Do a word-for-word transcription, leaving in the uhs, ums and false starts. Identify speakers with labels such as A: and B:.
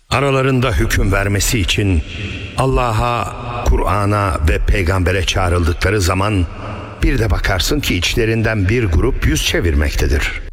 A: Aralarında hüküm vermesi için Allah'a, Kur'an'a ve peygambere çağrıldıkları zaman bir de bakarsın ki içlerinden bir grup yüz çevirmektedir.